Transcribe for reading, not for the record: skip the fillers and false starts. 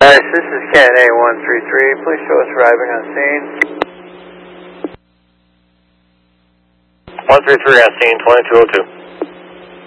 This is KNA 133. Please show us arriving on scene. 133 on scene, 2202.